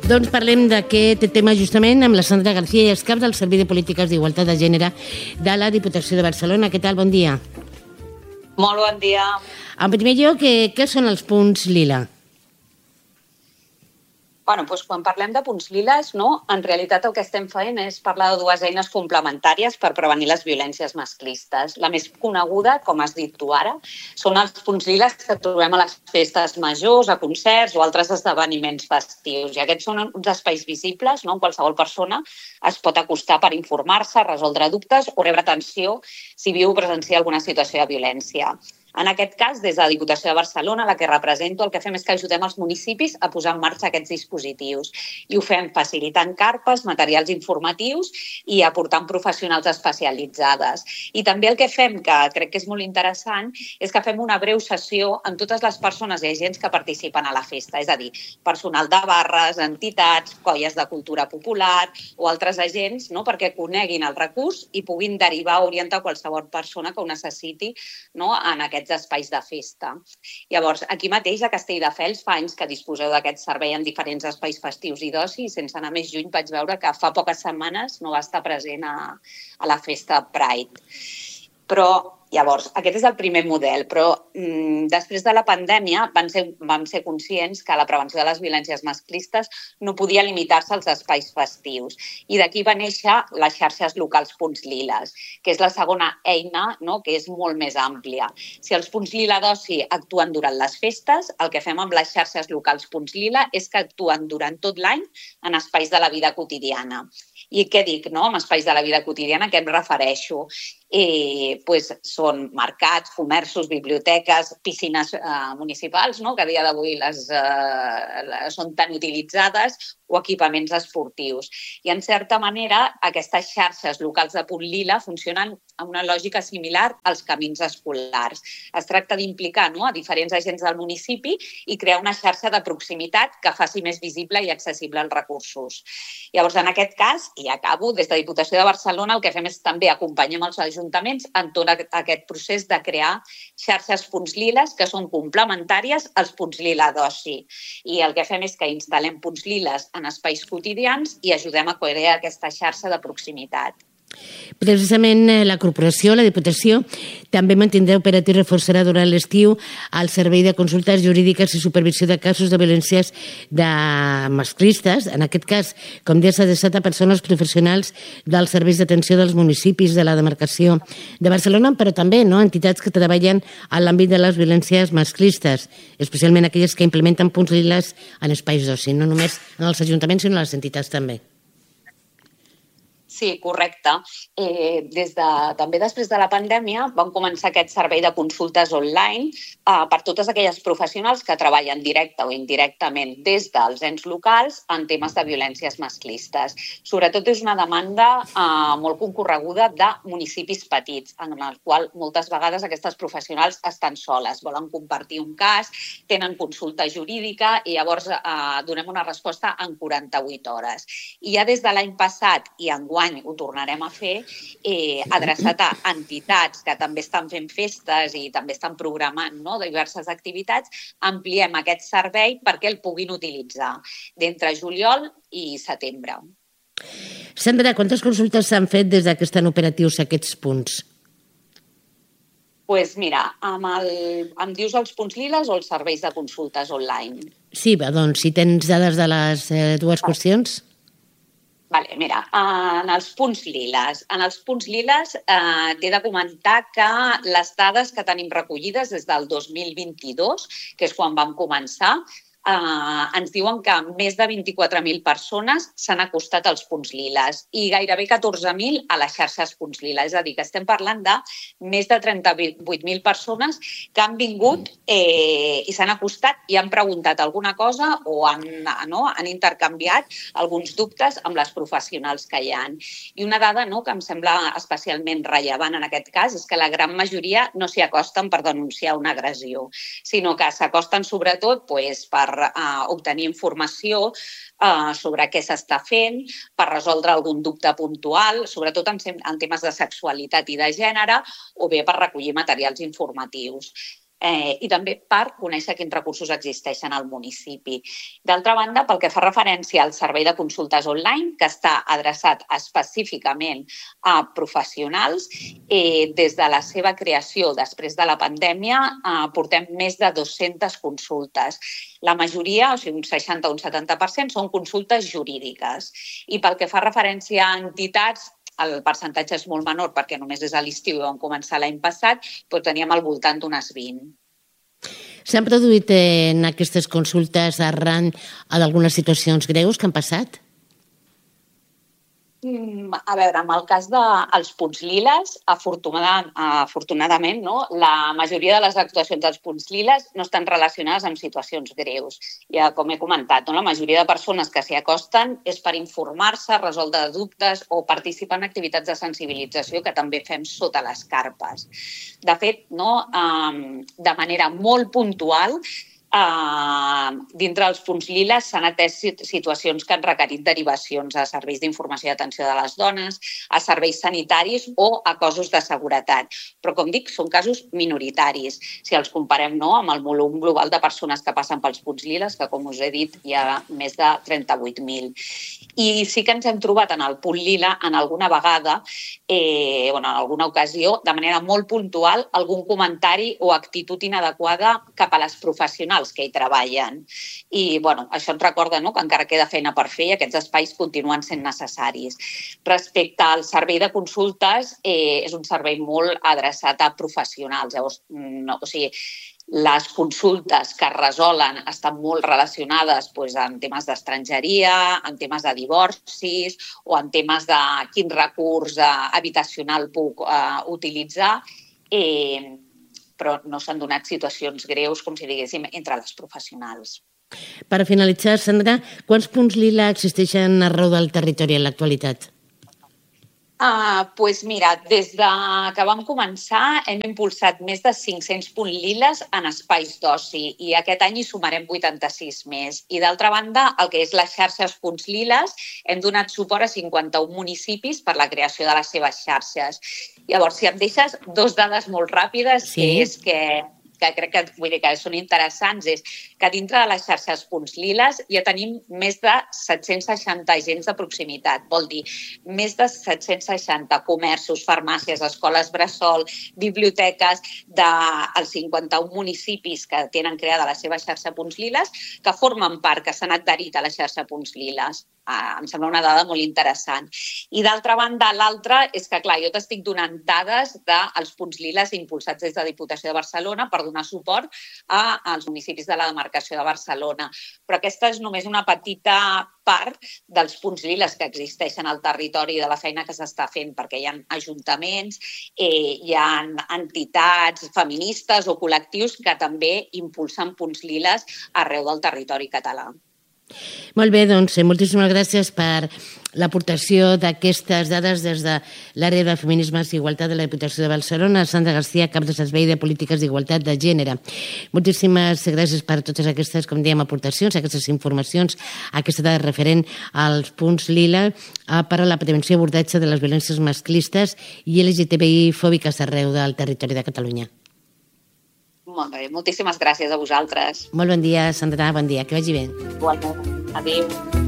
Doncs parlem d'aquest tema justament amb la Sandra García i Escap del Servei de Polítiques d'Igualtat de Gènere de la Diputació de Barcelona. Què tal? Bon dia. Molt bon dia. En primer lloc, què són els punts lila? Doncs quan parlem de punts liles, en realitat el que estem fent és parlar de dues eines complementàries per prevenir les violències masclistes. La més coneguda, com has dit tu ara, són els punts liles que trobem a les festes majors, a concerts o altres esdeveniments festius. I aquests són uns espais visibles on qualsevol persona es pot acostar per informar-se, resoldre dubtes o rebre atenció si viu o presencia alguna situació de violència. En aquest cas, des de la Diputació de Barcelona, la que represento, el que fem és que ajudem els municipis a posar en marxa aquests dispositius. I ho fem facilitant carpes, materials informatius i aportant professionals especialitzades. I també el que fem, que crec que és molt interessant, és que fem una breu sessió amb totes les persones i agents que participen a la festa. És a dir, personal de barres, entitats, colles de cultura popular o altres agents, perquè coneguin el recurs i puguin derivar o orientar qualsevol persona que ho necessiti en aquests espais de festa. Llavors, aquí mateix a Castelldefels fa anys que disposeu d'aquest servei en diferents espais festius i d'oci i sense anar més lluny vaig veure que fa poques setmanes no va estar present a la festa Pride. Però llavors, aquest és el primer model, però després de la pandèmia vam ser conscients que la prevenció de les violències masclistes no podia limitar-se als espais festius. I d'aquí va néixer les xarxes locals Punts Liles, que és la segona eina que és molt més àmplia. Si els Punts Lila d'oci actuen durant les festes, el que fem amb les xarxes locals Punts Lila és que actuen durant tot l'any en espais de la vida quotidiana. I què dic, amb espais de la vida quotidiana, a què em refereixo? Són mercats, comerços, biblioteques, piscines municipals, que a dia d'avui són tan utilitzades, o equipaments esportius. I, en certa manera, aquestes xarxes locals de Punt Lila funcionen amb una lògica similar als camins escolars. Es tracta d'implicar a diferents agents del municipi i crear una xarxa de proximitat que faci més visible i accessible els recursos. Llavors, en aquest cas, i acabo, des de la Diputació de Barcelona el que fem és també acompanyar els ajuntaments en tot aquest procés de crear xarxes Punts Liles que són complementàries als Punts Lila d'oci. I el que fem és que instal·lem Punts Liles en espais quotidians i ajudem a crear aquesta xarxa de proximitat. Precisament la corporació, la Diputació, també mantindrà operatiu i reforçarà durant l'estiu el servei de consultes jurídiques i supervisió de casos de violències masclistes. En aquest cas, com deies, s'ha adreçat a persones professionals dels serveis d'atenció dels municipis de la demarcació de Barcelona, però també entitats que treballen en l'àmbit de les violències masclistes, especialment aquelles que implementen punts liles en espais d'oci, no només en els ajuntaments, sinó en les entitats també. Sí, correcte. També després de la pandèmia vam començar aquest servei de consultes online per totes aquelles professionals que treballen directe o indirectament des dels ens locals en temes de violències masclistes. Sobretot és una demanda molt concorreguda de municipis petits, en el qual moltes vegades aquestes professionals estan soles, volen compartir un cas, tenen consulta jurídica i llavors donem una resposta en 48 hores. I ja des de l'any passat i enguany ho tornarem a fer, adreçat a entitats que també estan fent festes i també estan programant diverses activitats, ampliem aquest servei perquè el puguin utilitzar d'entre juliol i setembre. Sandra, quantes consultes s'han fet des que estan operatius aquests punts? Doncs mira, em dius els Punts Liles o els serveis de consultes online? Sí, doncs si tens dades de les dues qüestions. Mira, en els punts liles t'he de comentar que les dades que tenim recollides des del 2022, que és quan vam començar, ens diuen que més de 24.000 persones s'han acostat als punts liles i gairebé 14.000 a les xarxes punts lila. És a dir, que estem parlant de més de 38.000 persones que han vingut i s'han acostat i han preguntat alguna cosa o han intercanviat alguns dubtes amb les professionals que hi ha. I una dada que em sembla especialment rellevant en aquest cas és que la gran majoria no s'hi acosten per denunciar una agressió, sinó que s'acosten sobretot per obtenir informació sobre què s'està fent, per resoldre algun dubte puntual, sobretot en temes de sexualitat i de gènere, o bé per recollir materials informatius. i també per conèixer quins recursos existeixen al municipi. D'altra banda, pel que fa referència al servei de consultes online, que està adreçat específicament a professionals, des de la seva creació després de la pandèmia portem més de 200 consultes. La majoria, o sigui un 60 o un 70%, són consultes jurídiques. I pel que fa referència a entitats, el percentatge és molt menor perquè només des de l'estiu vam començar l'any passat, però teníem al voltant d'unes 20. S'han produït en aquestes consultes arran d'algunes situacions greus que han passat? A veure, en el cas dels punts liles, afortunadament, la majoria de les actuacions dels punts liles no estan relacionades amb situacions greus. Ja, com he comentat, la majoria de persones que s'hi acosten és per informar-se, resoldre dubtes o participar en activitats de sensibilització que també fem sota les carpes. De fet, de manera molt puntual, dintre dels punts liles s'han atès situacions que han requerit derivacions a serveis d'informació i atenció de les dones, a serveis sanitaris o a cossos de seguretat. Però, com dic, són casos minoritaris. Si els comparem amb el volum global de persones que passen pels punts liles, que, com us he dit, hi ha més de 38.000. I sí que ens hem trobat en el punt lila en alguna vegada, en alguna ocasió, de manera molt puntual, algun comentari o actitud inadequada cap a les professionals que hi treballen. I això ens recorda que encara queda feina per fer i aquests espais continuen sent necessaris. Respecte al servei de consultes, és un servei molt adreçat a professionals. Llavors, les consultes que es resolen estan molt relacionades amb temes d'estrangeria, en temes de divorcis o en temes de quin recurs habitacional puc utilitzar, però no s'han donat situacions greus, com si diguéssim, entre les professionals. Per finalitzar, Sandra, quants punts lila existeixen arreu del territori en l'actualitat? Mira, des que vam començar hem impulsat més de 500 punts liles en espais d'oci i aquest any hi sumarem 86 més. I d'altra banda, el que és les xarxes punts liles, hem donat suport a 51 municipis per la creació de les seves xarxes. Llavors, si em deixes dues dades molt ràpides, que crec que són interessants, és que dintre de les xarxes punts liles ja tenim més de 760 agents de proximitat. Vol dir, més de 760 comerços, farmàcies, escoles bressol, biblioteques dels 51 municipis que tenen creada la seva xarxa punts liles, que formen part, que s'han adherit a la xarxa punts liles. Em sembla una dada molt interessant. I d'altra banda, l'altra és que, clar, jo t'estic donant dades dels punts liles impulsats des de Diputació de Barcelona per donar suport als municipis de la demarcació de Barcelona. Però aquesta és només una petita part dels punts liles que existeixen al territori de la feina que s'està fent, perquè hi ha ajuntaments, hi ha entitats feministes o col·lectius que també impulsen punts liles arreu del territori català. Molt bé, doncs moltíssimes gràcies per l'aportació d'aquestes dades des de l'àrea de feminismes i igualtat de la Diputació de Barcelona, Sandra García, cap de Servei de Polítiques d'Igualtat de Gènere. Moltíssimes gràcies per totes aquestes, com dèiem, aportacions, aquestes informacions, aquesta dada referent als punts lila per a la prevenció i abordatge de les violències masclistes i LGTBI fòbiques arreu del territori de Catalunya. Molt bé, moltíssimes gràcies a vosaltres. Molt bon dia, Sandra, bon dia, que vagi bé. Igualment, adéu.